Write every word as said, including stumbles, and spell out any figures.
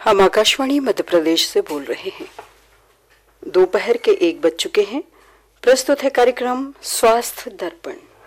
हम आकाशवाणी मध्य प्रदेश से बोल रहे हैं। दोपहर के एक बज चुके हैं। प्रस्तुत है कार्यक्रम स्वास्थ्य दर्पण।